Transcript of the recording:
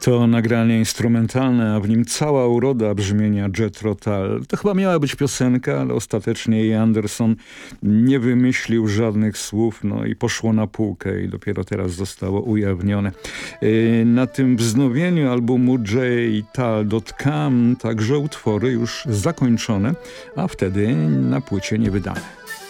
To nagranie instrumentalne, a w nim cała uroda brzmienia Jethro Tull. To chyba miała być piosenka, ale ostatecznie jej Anderson nie wymyślił żadnych słów, no i poszło na półkę i dopiero teraz zostało ujawnione. Na tym wznowieniu albumu jtull.com także utwory już zakończone, a wtedy na płycie niewydane.